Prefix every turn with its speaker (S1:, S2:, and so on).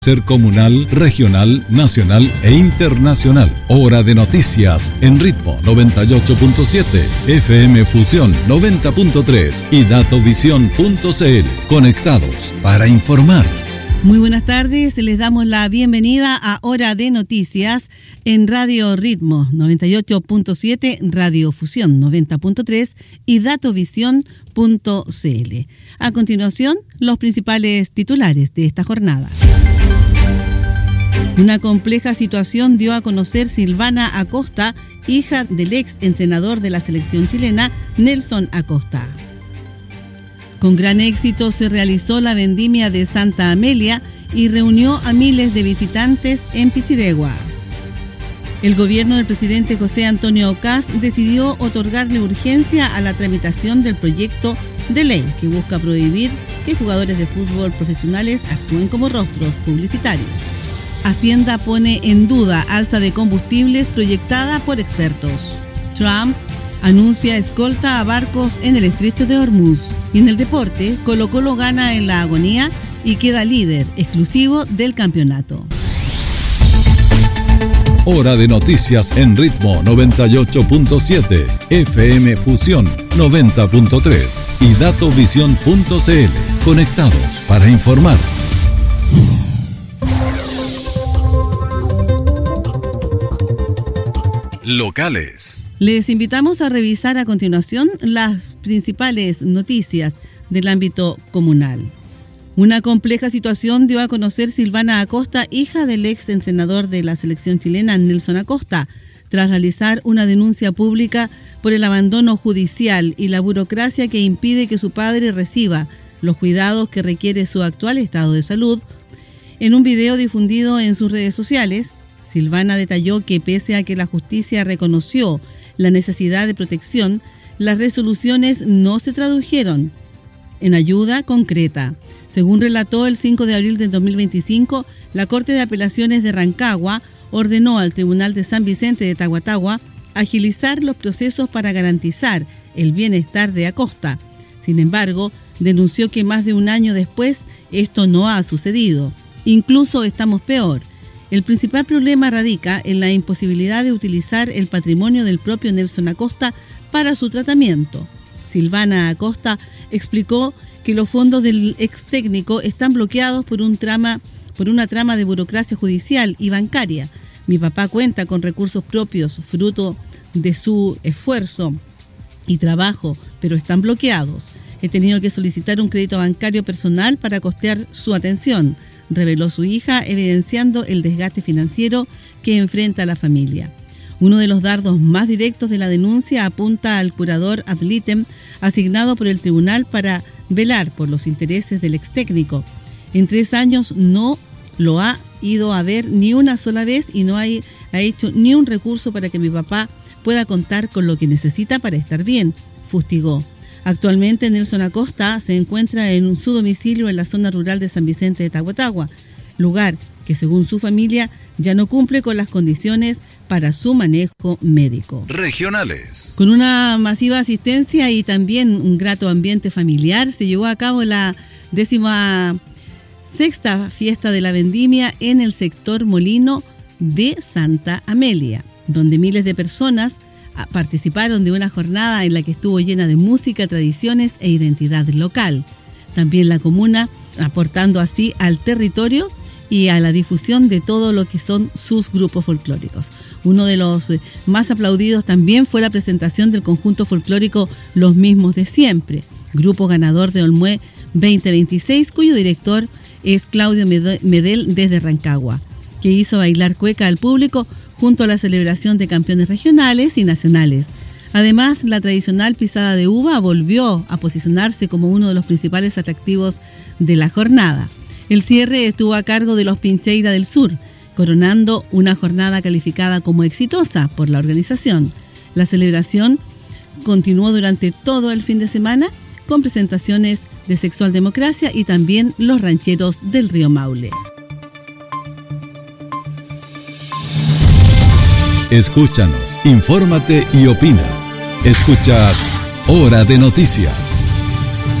S1: Ser comunal, regional, nacional e internacional. Hora de noticias en Ritmo 98.7, FM Fusión 90.3 y Datovisión.cl. Conectados para informar.
S2: Muy buenas tardes, les damos la bienvenida a Hora de Noticias en Radio Ritmo 98.7, Radio Fusión 90.3 y Datovisión.cl. A continuación, los principales titulares de esta jornada. Una compleja situación dio a conocer Silvana Acosta, hija del ex entrenador de la selección chilena, Nelson Acosta. Con gran éxito se realizó la vendimia de Santa Amelia y reunió a miles de visitantes en Pichidegua. El gobierno del presidente José Antonio Kast decidió otorgarle urgencia a la tramitación del proyecto de ley que busca prohibir que jugadores de fútbol profesionales actúen como rostros publicitarios. Hacienda pone en duda alza de combustibles proyectada por expertos. Trump anuncia escolta a barcos en el estrecho de Hormuz. Y en el deporte, Colo-Colo gana en la agonía y queda líder exclusivo del campeonato.
S1: Hora de noticias en Ritmo 98.7, FM Fusión 90.3 y Datovisión.cl. Conectados para informar. Locales.
S2: Les invitamos a revisar a continuación las principales noticias del ámbito comunal. Una compleja situación dio a conocer Silvana Acosta, hija del ex entrenador de la selección chilena, Nelson Acosta, tras realizar una denuncia pública por el abandono judicial y la burocracia que impide que su padre reciba los cuidados que requiere su actual estado de salud. En un video difundido en sus redes sociales, Silvana detalló que pese a que la justicia reconoció la necesidad de protección, las resoluciones no se tradujeron en ayuda concreta. Según relató el 5 de abril de 2025, la Corte de Apelaciones de Rancagua ordenó al Tribunal de San Vicente de Tahuatahua agilizar los procesos para garantizar el bienestar de Acosta. Sin embargo, denunció que más de un año después esto no ha sucedido. Incluso estamos peor. El principal problema radica en la imposibilidad de utilizar el patrimonio del propio Nelson Acosta para su tratamiento. Silvana Acosta explicó que los fondos del ex técnico están bloqueados por una trama de burocracia judicial y bancaria. Mi papá cuenta con recursos propios, fruto de su esfuerzo y trabajo, pero están bloqueados. He tenido que solicitar un crédito bancario personal para costear su atención, reveló su hija, evidenciando el desgaste financiero que enfrenta la familia. Uno de los dardos más directos de la denuncia apunta al curador ad litem asignado por el tribunal para velar por los intereses del ex técnico. En 3 años no lo ha ido a ver ni una sola vez y no ha hecho ni un recurso para que mi papá pueda contar con lo que necesita para estar bien, fustigó. Actualmente Nelson Acosta se encuentra en su domicilio en la zona rural de San Vicente de Tahuatahua, lugar que según su familia ya no cumple con las condiciones para su manejo médico.
S1: Regionales.
S2: Con una masiva asistencia y también un grato ambiente familiar se llevó a cabo la 16ª fiesta de la vendimia en el sector Molino de Santa Amelia, donde miles de personas participaron de una jornada en la que estuvo llena de música, tradiciones e identidad local. También la comuna aportando así al territorio y a la difusión de todo lo que son sus grupos folclóricos. Uno de los más aplaudidos también fue la presentación del conjunto folclórico Los Mismos de Siempre, grupo ganador de Olmué 2026, cuyo director es Claudio Medel desde Rancagua, que hizo bailar cueca al público junto a la celebración de campeones regionales y nacionales. Además, la tradicional pisada de uva volvió a posicionarse como uno de los principales atractivos de la jornada. El cierre estuvo a cargo de los Pincheira del Sur, coronando una jornada calificada como exitosa por la organización. La celebración continuó durante todo el fin de semana con presentaciones de Sexual Democracia y también los rancheros del Río Maule.
S1: Escúchanos, infórmate y opina. Escuchas Hora de Noticias.